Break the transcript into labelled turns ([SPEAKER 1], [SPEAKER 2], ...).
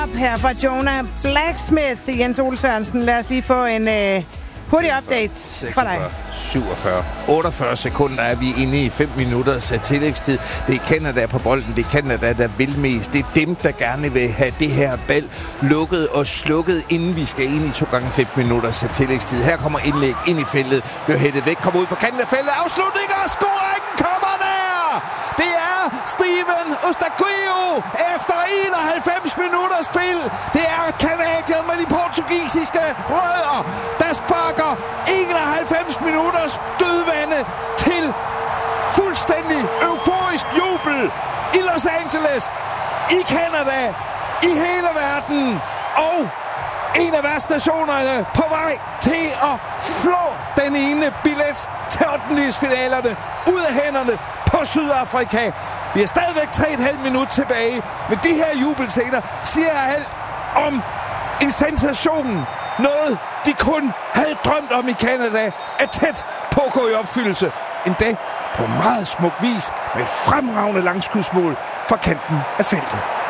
[SPEAKER 1] Her fra Jonah Blacksmith, Jens Ole Sørensen. Lad os lige få en hurtig update fra dig.
[SPEAKER 2] 47, 48 sekunder er vi inde i 5 minutters tillægstid. Det er Canada på bolden. Det er Canada, der vil mest. Det er dem, der gerne vil have det her bal lukket og slukket, inden vi skal ind i 2x5 minutters tillægstid. Her kommer indlæg ind i feltet. Bliver hættet væk, kommer ud på kanten af feltet. Afslutning og scoring kommer der! Det er Steven Eustaquio efter 91 minutters spil. Det er Canadier med de portugisiske rødder, der sparker 91 minutters dødvande til fuldstændig euforisk jubel i Los Angeles, i Canada, i hele verden. Og en af værtsnationerne på vej til at flå den ene billet til 8-finalerne ud af hænderne på Sydafrika. Vi har stadigvæk 3,5 minutter tilbage, men de her jubelscener siger alt om en sensation. Noget, de kun havde drømt om i Canada, er tæt på at gå i opfyldelse. Endda på meget smuk vis med et fremragende langskudsmål fra kanten af feltet.